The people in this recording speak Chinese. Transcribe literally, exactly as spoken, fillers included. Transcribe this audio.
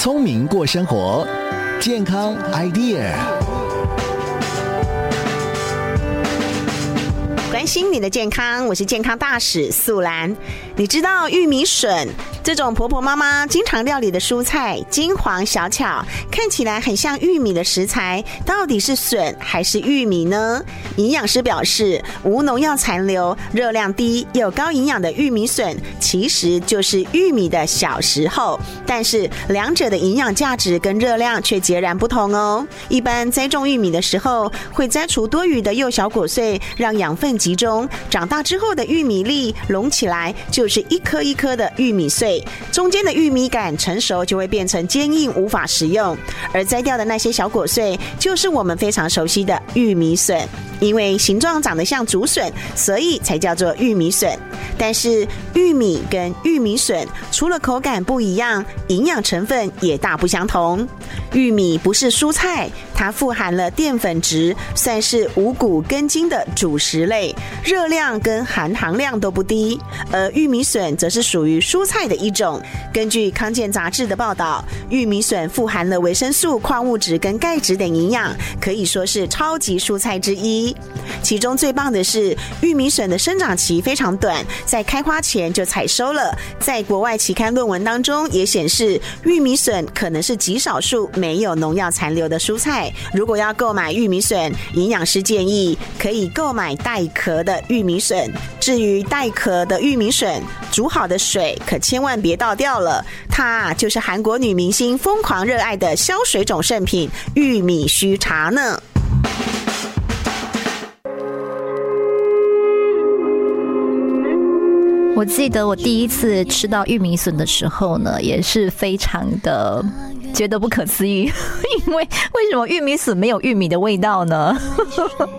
聪明过生活，健康 idea。 关心你的健康，我是健康大使素兰。你知道玉米笋这种婆婆妈妈经常料理的蔬菜，金黄小巧，看起来很像玉米的食材，到底是笋还是玉米呢？营养师表示，无农药残留、热量低又高营养的玉米笋，其实就是玉米的小时候，但是两者的营养价值跟热量却截然不同哦。一般栽种玉米的时候，会摘除多余的幼小果穗，让养分集中，长大之后的玉米粒隆起来，就是一颗一颗的玉米穗，中间的玉米杆成熟就会变成坚硬，无法食用。而摘掉的那些小果穗，就是我们非常熟悉的玉米笋。因为形状长得像竹笋，所以才叫做玉米笋。但是玉米跟玉米笋除了口感不一样，营养成分也大不相同。玉米不是蔬菜，它富含了淀粉质，算是五谷根茎的主食类，热量跟含糖量都不低。而玉米笋则是属于蔬菜的一种。根据康健杂志的报道，玉米笋富含了维生素、矿物质跟钙质等营养，可以说是超级蔬菜之一。其中最棒的是，玉米笋的生长期非常短，在开花前就采收了。在国外期刊论文当中也显示，玉米笋可能是极少数没有农药残留的蔬菜。如果要购买玉米笋，营养师建议可以购买带壳的玉米笋。至于带壳的玉米笋，煮好的水可千万别倒掉了，它就是韩国女明星疯狂热爱的消水肿圣品玉米须茶呢。 我记得我第一次吃到玉米笋的时候呢，也是非常的觉得不可思议，因为为什么玉米笋没有玉米的味道呢？